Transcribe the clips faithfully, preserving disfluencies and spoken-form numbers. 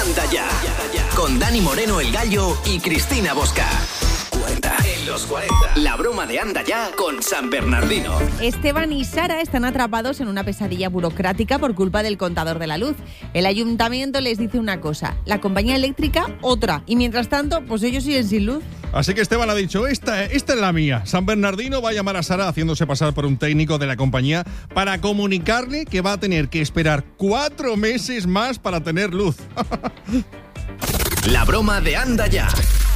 Anda Ya, con Dani Moreno el Gallo y Cristina Bosca. cuarenta en los cuarenta. La broma de Anda Ya con San Bernardino. Esteban y Sara están atrapados en una pesadilla burocrática por culpa del contador de la luz. El ayuntamiento les dice una cosa, la compañía eléctrica otra. Y mientras tanto, pues ellos siguen sin luz. Así que Esteban ha dicho, esta, esta es la mía. San Bernardino va a llamar a Sara haciéndose pasar por un técnico de la compañía para comunicarle que va a tener que esperar cuatro meses más para tener luz. La broma de Anda Ya.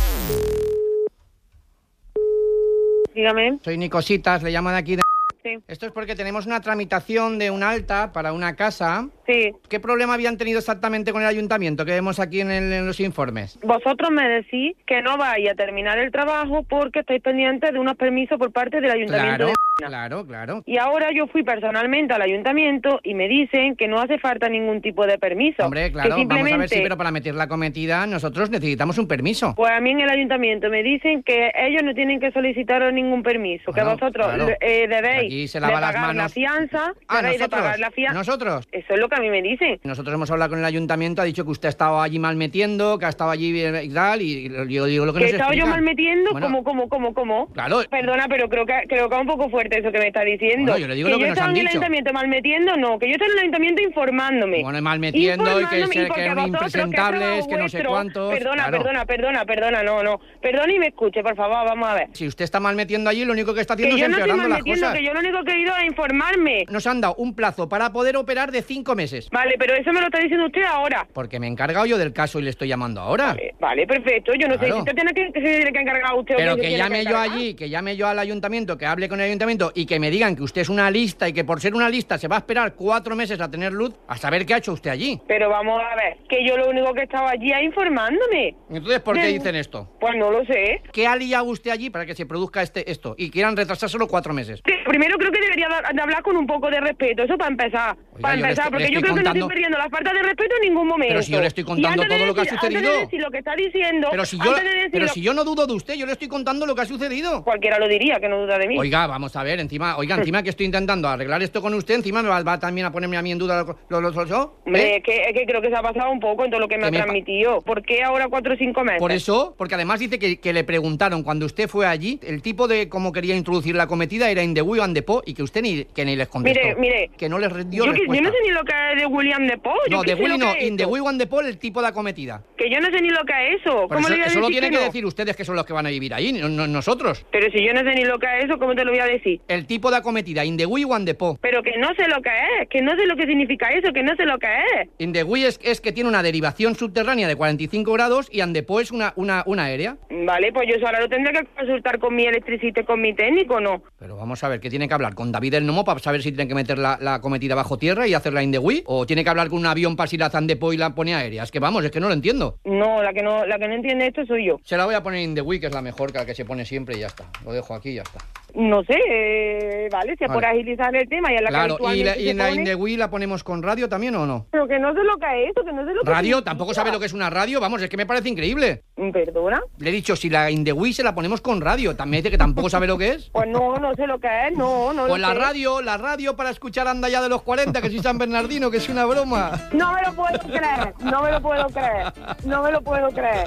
Dígame. Soy Nicositas, le llamo de aquí de... Sí. Esto es porque tenemos una tramitación de un alta para una casa. Sí. ¿Qué problema habían tenido exactamente con el ayuntamiento que vemos aquí en, el, en los informes? Vosotros me decís que no vais a terminar el trabajo porque estáis pendientes de unos permisos por parte del ayuntamiento. Claro, de... claro, claro. Y ahora yo fui personalmente al ayuntamiento y me dicen que no hace falta ningún tipo de permiso. Hombre, claro, que simplemente... vamos a ver si, pero para meter la cometida nosotros necesitamos un permiso. Pues a mí en el ayuntamiento me dicen que ellos no tienen que solicitaros ningún permiso, Bueno, que vosotros claro. eh, debéis Aquí se de lava las pagar manos. la fianza, Ah, debéis de nosotros, pagar la fianza. nosotros. Eso es lo que a mí me dicen. Nosotros hemos hablado con el ayuntamiento, ha dicho que usted ha estado allí mal metiendo, que ha estado allí y tal, y yo digo lo que ¿Que he nos estado yo explican. mal metiendo? Bueno, ¿Cómo, cómo, cómo, cómo? Claro. Perdona, pero creo que creo que es un poco fuerte eso que me está diciendo. Bueno, yo le digo lo que yo nos estaba han en el dicho. ayuntamiento mal metiendo, no. Que yo estaba en el ayuntamiento informándome. Bueno, mal metiendo y que, Informándome, se, y que porque eran vosotros, impresentables, que, es no sé vuestro. cuántos. Perdona, claro. perdona, perdona, perdona, no, no. Perdona y me escuche, por favor, vamos a ver. Si usted está mal metiendo allí, lo único que está Que haciendo yo es no estoy empeorando mal las metiendo, cosas. que yo lo único que he ido a informarme. Nos han dado un plazo para poder operar de cinco meses. Vale, pero eso me lo está diciendo usted ahora. Porque me he encargado yo del caso y le estoy llamando ahora. Vale, vale, perfecto. Yo no Claro. sé si usted tiene que, que se tiene que encargar usted Pero o quién que se tiene llame yo encargar. allí, que llame yo al ayuntamiento, que hable con el ayuntamiento y que me digan que usted es una lista y que por ser una lista se va a esperar cuatro meses a tener luz, a saber qué ha hecho usted allí. Pero vamos a ver, que yo lo único que estaba allí es informándome. Entonces, ¿por qué De- dicen esto? Pues no lo sé. ¿Qué ha liado usted allí para que se produzca este esto y quieran retrasárselo cuatro meses? Que primero creo que debería de de hablar con un poco de respeto, eso para empezar. Oiga, para yo le empezar, estoy- porque le yo estoy creo que no contando- estoy perdiendo la falta de respeto en ningún momento. Pero si yo le estoy Y contando antes de todo lo que ha decir- sucedido. Antes de decir lo que está diciendo, Pero si yo, antes de decir pero lo- si yo no dudo de usted, yo le estoy contando lo que ha sucedido. Cualquiera lo diría, que no duda de mí. Oiga, vamos a ver, encima, oiga, encima que estoy intentando arreglar esto con usted, encima me va, va también a ponerme a mí en duda lo, lo, lo, lo- lo- Hombre, ¿eh? es, que, es que creo que se ha pasado un poco en todo lo que me Que ha me pa- transmitido. ¿Por qué ahora cuatro o cinco meses? Por eso, porque además dice que, que le preguntaron cuando usted fue allí, el tipo de cómo quería introducir la cometida era in the Wii and the Po y que usted ni, que ni les contestó. Mire, mire. Que no les dio yo, que- yo respuesta. no sé ni lo que es de William Defoe. yo No, qué de sé Willy lo no, que es in the eso. Wii and the Po el tipo de acometida. Que yo no sé ni lo que es eso. Por ¿Cómo eso, le voy a eso lo decir tienen que que no? decir ustedes que son los que van a vivir ahí, no, no- nosotros. Pero si yo no sé ni lo que es eso, ¿cómo te lo voy a decir? El tipo de acometida, in the Wii and the Po. Pero que no sé lo que es, que no sé lo que significa eso, que no sé lo que es. In the Wii es, es que tiene una derivación subterránea de cuarenta y cinco grados y and the Po es una, una, una aérea. Vale, pues yo eso ahora lo tendré que consultar con mi electricista y con mi técnico, ¿no? Pero vamos a ver, ¿qué tiene que hablar? ¿Con David el Nomo para saber si tiene que meter la, la cometida bajo tierra y hacerla in the Wii? ¿O tiene que hablar con un avión para si la hacen de Po y la pone aérea? Es que vamos, es que no lo entiendo. No, la que no, la que no entiende esto soy yo. Se la voy a poner in the Wii, que es la mejor, que la que se pone siempre y ya está. Lo dejo aquí y ya está. No sé, eh, vale, si es Vale. por agilizar el tema y es la Claro, que ¿y la, habitualmente y se la pone. in the Wii la ponemos con radio también o no? Pero que no sé lo que es eso, que no sé lo que ¿Radio? significa. ¿Tampoco sabe lo que es una radio? Vamos, es que me parece increíble. ¿Perdona? Le he dicho, si la in the Wii se la ponemos con radio, también dice que tampoco sabe lo que es. Pues no, no sé lo que es, no, no Pues lo la sé. radio, la radio para escuchar Anda Ya de los cuarenta, que soy San Bernardino, que es una broma. No me lo puedo creer, no me lo puedo creer, no me lo puedo creer.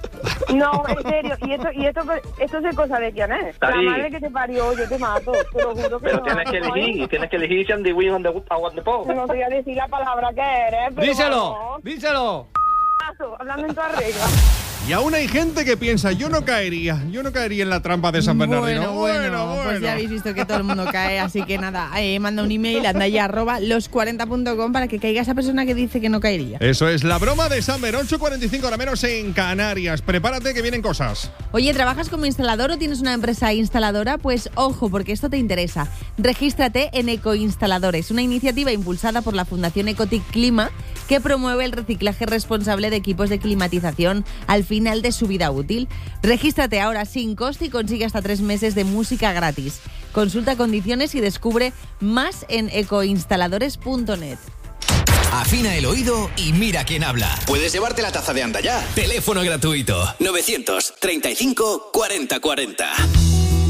No, en serio, y esto, y esto, esto es cosa de quién es. La David. madre que te parió, yo te mato, te lo juro que Pero te tienes mato, que ¿no? elegir, tienes que elegir si and the Wii and the, and the Po. No te voy a decir la palabra que eres, pero Díselo, vamos, díselo. paso, hablando en tu arreglo. Y aún hay gente que piensa, yo no caería, yo no caería en la trampa de San Bernardino. Bueno, bueno, pues ya habéis visto que todo el mundo cae, así que nada, eh, manda un email, anda ya, arroba los cuarenta punto com para que caiga esa persona que dice que no caería. Eso es la broma de San Bernardino, ocho cuarenta y cinco hora menos en Canarias. Prepárate que vienen cosas. Oye, ¿trabajas como instalador o tienes una empresa instaladora? Pues ojo, porque esto te interesa. Regístrate en Ecoinstaladores, una iniciativa impulsada por la Fundación Ecotic Clima que promueve el reciclaje responsable de equipos de climatización al final de su vida útil. Regístrate ahora sin coste y consigue hasta tres meses de música gratis. Consulta condiciones y descubre más en ecoinstaladores punto net. Afina el oído y mira quién habla. Puedes llevarte la taza de Anda Ya. Teléfono gratuito. novecientos treinta y cinco cuarenta cuarenta.